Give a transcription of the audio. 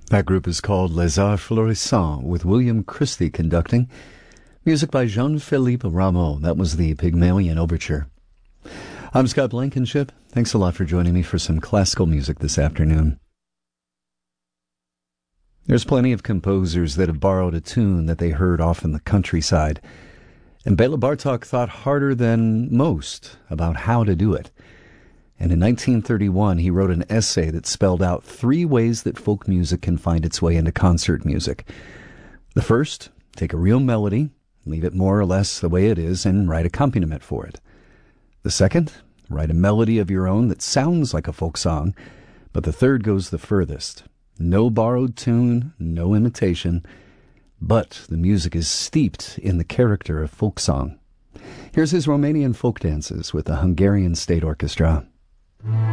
That group is called Les Arts Florissants, with William Christie conducting. Music by Jean-Philippe Rameau. That was the Pygmalion Overture. I'm Scott Blankenship. Thanks a lot for joining me for some classical music this afternoon. There's plenty of composers that have borrowed a tune that they heard off in the countryside, and Bela Bartok thought harder than most about how to do it. And in 1931, he wrote an essay that spelled out 3 ways that folk music can find its way into concert music. The first, take a real melody, leave it more or less the way it is, and write accompaniment for it. The second, write a melody of your own that sounds like a folk song. But the third goes the furthest. No borrowed tune, no imitation, but the music is steeped in the character of folk song. Here's his Romanian folk dances with the Hungarian State Orchestra.